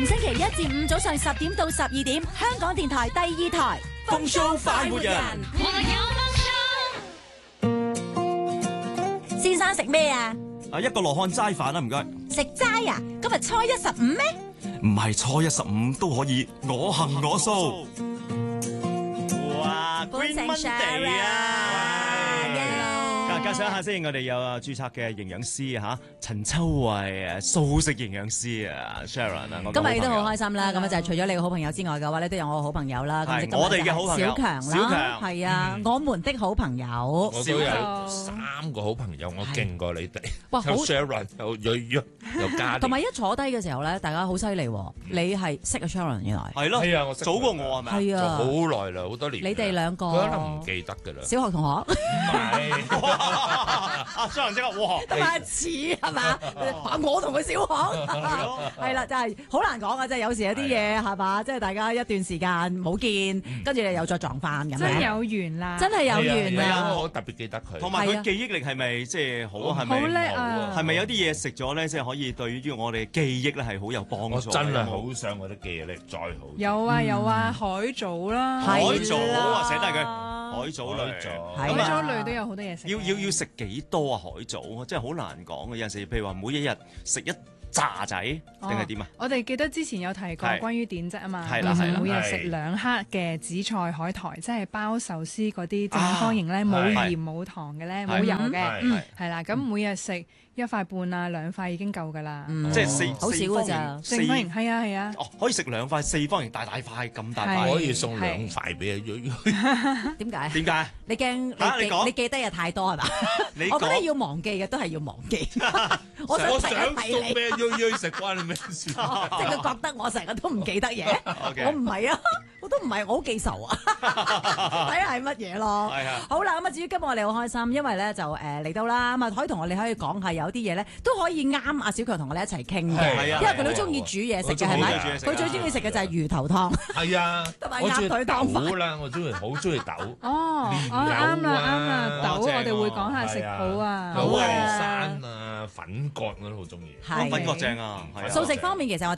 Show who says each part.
Speaker 1: 逢星期一至五早上10點到12點，香港電台第2台
Speaker 2: 風騷快活人，
Speaker 1: 先生食咩啊？
Speaker 2: 一個羅漢齋飯啦，唔該。
Speaker 1: 食齋啊？今日初一15咩？
Speaker 2: 唔係初一15都可以，我行我素。哇 ，Green Monday 啊！介紹一下先，我哋有註冊嘅營養師嚇，陳秋慧素食營養師Sharon 啊，
Speaker 1: 今日都好開心啦。咁就係除咗你嘅好朋友之外嘅話咧，都有我嘅好朋友啦。
Speaker 2: 係我哋嘅好朋友
Speaker 1: 小強啦，
Speaker 2: 小強
Speaker 1: 係啊，我們的好朋友。
Speaker 3: 我都有3個好朋友，我勁過你哋。
Speaker 1: 哇，好
Speaker 3: Sharon 又瑞瑞又嘉，
Speaker 1: 同埋一坐低嘅時候咧，大家好犀利喎。你係識啊 Sharon 原來
Speaker 2: 係咯，
Speaker 3: 係啊，我識
Speaker 2: 早過我係咪？
Speaker 1: 係啊，
Speaker 3: 好耐啦，好多年。
Speaker 1: 你哋兩個，
Speaker 3: 佢可能唔記得㗎啦。
Speaker 1: 小學同學。
Speaker 3: 唔係。
Speaker 2: 阿張即刻哇，
Speaker 1: 得下似係嘛？我同佢小學係啦，就係好難講啊！即係有時有啲嘢係嘛，即係大家一段時間冇見，跟住又再撞翻咁樣，
Speaker 4: 真係有緣啦！
Speaker 1: 真係有緣啊！
Speaker 3: 我特別記得佢，
Speaker 2: 同埋佢記憶力係咪即係好？係咪
Speaker 4: 好叻啊？
Speaker 2: 係咪有啲嘢食咗咧，即係可以對於我哋記憶咧係好有幫助？
Speaker 3: 我真係好想我啲記憶力再好。
Speaker 4: 有啊有啊，海藻啦，
Speaker 2: 海藻啊，寫低佢海藻類，
Speaker 4: 海藻類都有好多嘢食。
Speaker 2: 要食幾多啊？海藻真係好難講嘅，有陣時譬如話每一日食一紮仔定係點啊？
Speaker 4: 我哋記得之前有提過關於碘質啊嘛，
Speaker 2: 係啦，
Speaker 4: 每日食2克嘅紫菜海苔，即係包壽司嗰啲正方形咧，冇鹽冇糖嘅咧，冇油嘅，係啦。咁每日食1塊半啊2塊已經夠㗎啦，
Speaker 2: 即係
Speaker 1: 好少㗎咋。
Speaker 4: 正方形係啊係啊。
Speaker 2: 哦，可以食2塊4方形大塊咁大塊，
Speaker 3: 可以送2塊俾阿瑞瑞。
Speaker 1: 點解？
Speaker 2: 點解？
Speaker 1: 你驚你記得嘢太多係嘛？我覺得要忘記嘅都係要忘記。
Speaker 3: 我想送俾阿瑞瑞食關你咩事？
Speaker 1: 即係佢覺得我成日都唔記得嘢，我唔係啊，我都唔係，我好記仇啊，睇下係乜嘢咯。好啦，咁啊至於今日我哋好開心，因為咧就嚟到啦，咁啊可以同我哋可以講下有啲嘢咧都可以啱阿小強同我哋一齊傾嘅，因為佢都中意煮嘢食嘅係咪？佢最中意食嘅就係魚頭湯。
Speaker 3: 係啊，
Speaker 1: 同埋鴨腿湯飯
Speaker 3: 啦，我好中意豆。
Speaker 4: 哦，啱啦，豆我哋會講下食譜啊，
Speaker 3: 有淮山啊、粉葛我都好中意。
Speaker 2: 粉葛正啊，
Speaker 1: 素食方面其實我哋